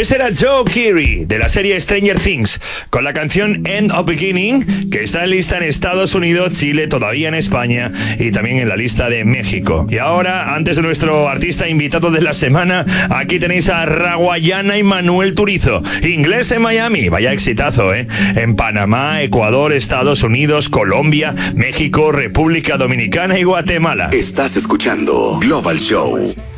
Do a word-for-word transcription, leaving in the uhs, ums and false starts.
Ese era Joe Keery, de la serie Stranger Things, con la canción End of Beginning, que está en lista en Estados Unidos, Chile, todavía en España y también en la lista de México. Y ahora, antes de nuestro artista invitado de la semana, aquí tenéis a Raguayana y Manuel Turizo, Inglés en Miami, vaya exitazo, ¿eh? En Panamá, Ecuador, Estados Unidos, Colombia, México, República Dominicana y Guatemala. Estás escuchando Global Show.